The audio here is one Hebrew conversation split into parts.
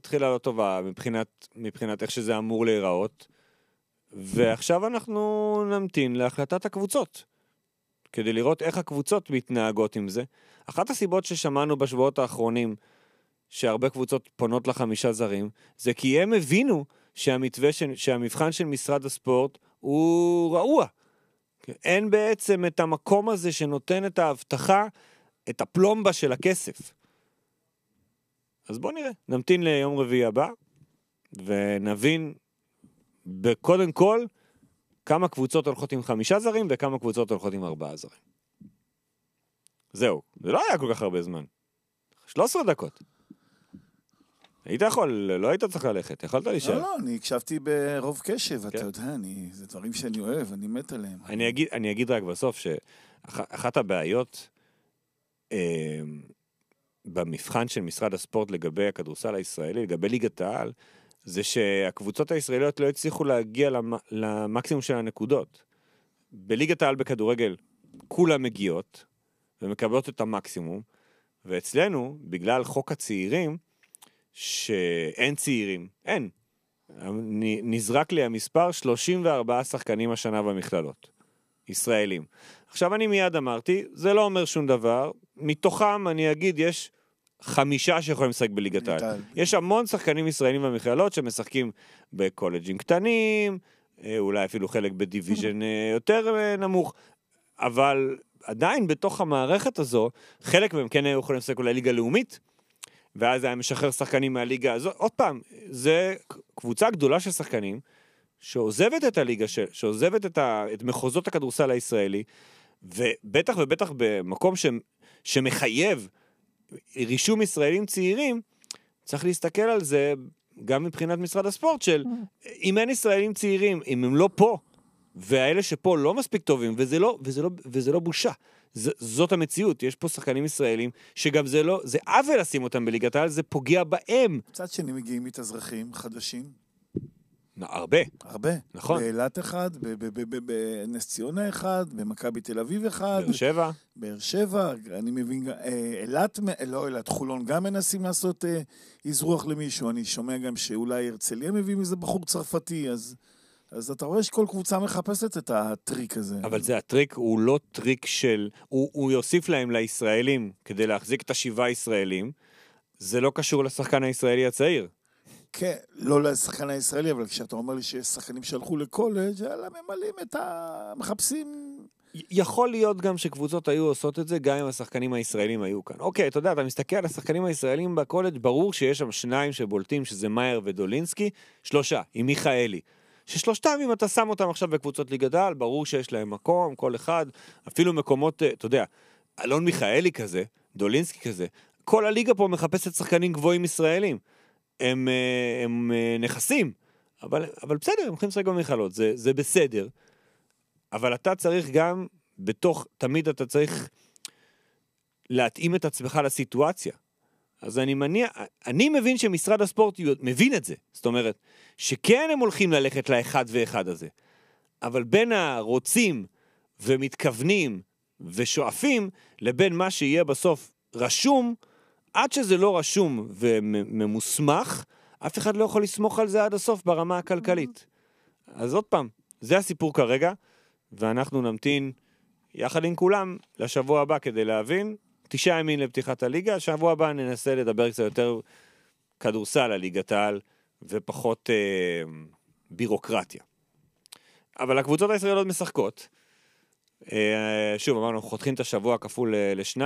התחילה לא טובה מבחינת איך שזה אמור להיראות, ועכשיו אנחנו נמתין להחלטת הקבוצות, כדי לראות איך הקבוצות מתנהגות עם זה. אחת הסיבות ששמענו בשבועות האחרונים, שהרבה קבוצות פונות ל5 זרים, זה כי הם הבינו שהמבחן של משרד הספורט הוא רעוע. אין בעצם את המקום הזה שנותן את ההבטחה, את הפלומבה של הכסף. אז בוא נראה, נמתין ליום רביעי הבא, ונבין קודם כל כמה קבוצות הולכות עם 5 זרים, וכמה קבוצות הולכות עם 4 זרים. זהו, זה לא היה כל כך הרבה זמן. 13 דקות. היית יכול, לא היית צריך ללכת, יכולת להישאר. לא, אני הקשבתי ברוב קשב, אתה יודע, זה דברים שאני אוהב, אני מת עליהם. אני אגיד רק בסוף, שאחת הבעיות במבחן של משרד הספורט לגבי הכדורסל הישראלי, לגבי ליגת העל, זה שהקבוצות הישראליות לא הצליחו להגיע למקסימום של הנקודות. בליגת העל בכדורגל כולם מגיעות, ומקבלות את המקסימום, ואצלנו, בגלל חוק הצעירים, שאין צעירים, אין. נזרק לי המספר 34 שחקנים השנה במכללות, ישראלים. עכשיו אני מיד אמרתי, זה לא אומר שום דבר, מתוכם אני אגיד יש 5 שיכולים לשחק בליגת העל. יש המון שחקנים ישראלים במכללות שמשחקים בקולג'ים קטנים, אולי אפילו חלק בדיוויז'ן יותר נמוך, אבל עדיין בתוך המערכת הזו, חלק מהם כן היו יכולים לשחק אולי ליגה לאומית, ואז היה משחרר שחקנים מהליגה הזו. עוד פעם, זה קבוצה גדולה של שחקנים, שעוזבת את הליגה, שעוזבת את מחוזות הכדורסל הישראלי, ובטח ובטח במקום שמחייב רישום ישראלים צעירים, צריך להסתכל על זה גם מבחינת משרד הספורט של, אם אין ישראלים צעירים, אם הם לא פה, והאלה שפה לא מספיק טובים, וזה לא בושה. זאת המציאות, יש פה שחקנים ישראלים, שגם זה עוול לשים אותם בליגת העל, זה פוגע בהם. קצת שני מגיעים מתאזרחים חדשים. הרבה. הרבה. נכון. באילת אחד, בנס ציונה אחד, במכבי תל אביב אחד. באר שבע, אני מבין, אילת, חולון גם מנסים לעשות אזרוח למישהו, אני שומע גם שאולי הרצליה מביאים איזה בחור צרפתי, אז אתה רואה שכל קבוצה מחפשת את הטריק הזה. אבל זה הטריק, הוא לא טריק הוא יוסיף להם לישראלים, כדי להחזיק את 7 ישראלים, זה לא קשור לשחקן הישראלי הצעיר. כן, לא לשחקן הישראלי, אבל כשאתה אומר לי שיש שחקנים שהלכו לקולג' אלא ממלאים את מחפשים. יכול להיות גם שקבוצות היו עושות את זה, גם אם השחקנים הישראלים היו כאן. אוקיי, אתה יודע, אתה מסתכל על השחקנים הישראלים בקולג', ברור שיש שם 2 שבולטים, שזה מאייר ודולינסקי, 3, עם מיכאלי. ששלושתם, אם אתה שם אותם עכשיו בקבוצות ליגת העל, ברור שיש להם מקום, כל אחד, אפילו מקומות, אתה יודע, אלון מיכאלי כזה, דולינסקי כזה, כל הליגה פה מחפשת שחקנים גבוהים ישראלים. הם נכסים, אבל בסדר, הם יכולים לשחק במכללות, זה בסדר, אבל אתה צריך גם, תמיד אתה צריך להתאים את עצמך לסיטואציה. אז אני מבין שמשרד הספורט מבין את זה, זאת אומרת, שכן הם הולכים ללכת לאחד ואחד הזה, אבל בין הרוצים ומתכוונים ושואפים, לבין מה שיהיה בסוף רשום, עד שזה לא רשום וממוסמך, אף אחד לא יכול לסמוך על זה עד הסוף ברמה הכלכלית. אז עוד פעם, זה הסיפור כרגע, ואנחנו נמתין יחד עם כולם לשבוע הבא כדי להבין, 9 ימים לפתיחת הליגה, שבוע הבא ננסה לדבר קצת יותר כדורסל על ליגת העל, ופחות בירוקרטיה. אבל הקבוצות הישראליות משחקות. שוב, אמרנו, חותכים את השבוע כפול ל2,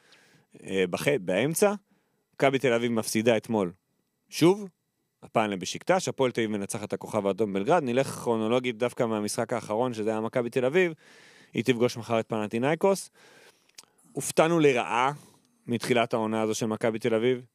באמצע, מכבי תל אביב מפסידה אתמול. שוב, הפעם לבשיקטש, הפועל תל אביב מנצחת הכוכב האדום בלגרד, נלך כרונולוגית דווקא מהמשחק האחרון, שזה היה מכבי תל אביב, היא תפגוש מחר את פנתינייקוס. הופתענו לרעה מתחילת העונה הזו של מכבי תל אביב.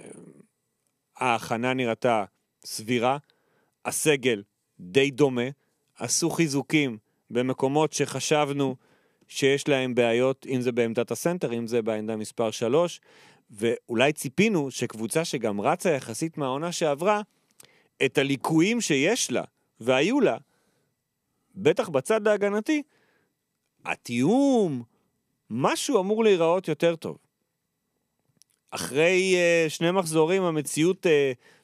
ההכנה נראתה סבירה, הסגל די דומה, עשו חיזוקים במקומות שחשבנו שיש להם בעיות, אם זה בעמדת הסנטר, אם זה בעמדה מספר 3, ואולי ציפינו שקבוצה שגם רצה יחסית מהעונה שעברה, את הליקויים שיש לה, והיו לה, בטח בצד ההגנתי, התיאום, משהו אמור להיראות יותר טוב. אחרי 2 מחזורים המציאות